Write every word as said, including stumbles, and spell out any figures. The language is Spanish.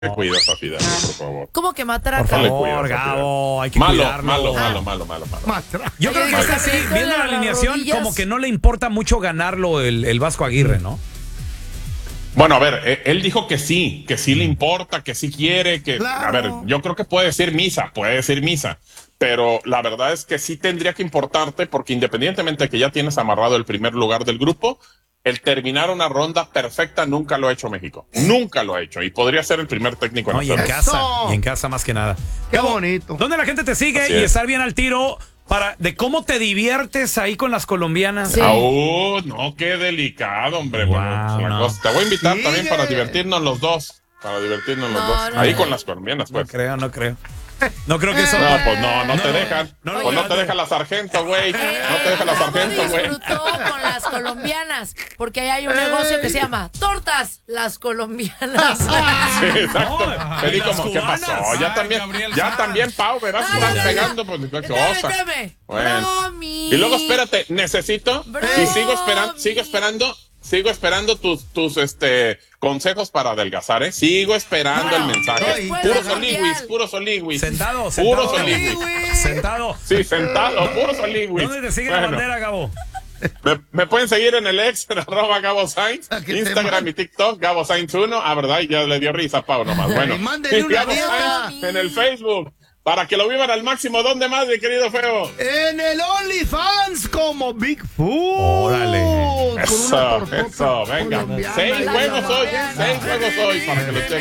cuidas a Fidel, por favor. ¿Cómo que matraca? Por favor, Gabo, hay que malo, cuidarlo. malo, malo, malo, malo, malo. Matraca. Yo creo que Oye, es así, ¿se viendo la las alineación, rodillas? como que no le importa mucho ganarlo el, el Vasco Aguirre, ¿no? Bueno, a ver, eh, él dijo que sí, que sí le importa, que sí quiere, que... Claro. A ver, yo creo que puede decir misa, puede decir misa, pero la verdad es que sí tendría que importarte porque independientemente de que ya tienes amarrado el primer lugar del grupo, el terminar una ronda perfecta nunca lo ha hecho México. Nunca lo ha hecho y podría ser el primer técnico en No, y en hacerlo. casa, Eso. y en casa más que nada. Qué Gabo, bonito. ¿dónde la gente te sigue Así y es. estar bien al tiro para de cómo te diviertes ahí con las colombianas? Sí. Aún, no, qué delicado, hombre. Wow, Bueno, pues, la no. cosa- Te voy a invitar Sigue. también para divertirnos los dos. Para divertirnos los No, dos. no, Ahí no. con las colombianas, No pues. creo, no creo. No creo que eso... No, pues no, no, No, te dejan. no, No, no, pues no no, te no. deja la sargento, güey. No te deja la Gabo sargento, güey. disfrutó con las colombianas, porque ahí hay un negocio que se llama Tortas Las Colombianas. Sí, exacto. No, Pedí y las como, ¿qué cubanas. pasó? Ya Ay, también, Gabriel ya Sanz. también, Pau, verás, Ay, están ay, pegando, pues, qué Espérame, cosa. espérame. Bueno. Bromi. Y luego, espérate, necesito, Bromi. y sigo esperando, sigo esperando, sigo esperando tus, tus, este, consejos para adelgazar, ¿eh? Sigo esperando el mensaje. Después Puro del soliwis, mundial. puro soliwis. Sentado, Puro sentado. soliwis. Sentado. Sí, sentado, puro soliwis. ¿Dónde te sigue la Bueno, bandera, Gabo? me, me pueden seguir en el ex, en arroba Gabo Sainz, Ah, que te Instagram mande. y TikTok, Gabo Sainz uno. Ah, ¿verdad? Y ya le dio risa a Pau nomás. Bueno, Y mándele una Gabo dieta. Sainz en el Facebook, para que lo vivan al máximo. ¿Dónde más, mi querido Feo? En el OnlyFans como Bigfoot. Órale. Con una Eso, tortota eso, venga. colombiana. Seis juegos hoy, Bien. seis juegos hoy, para que lo chequen.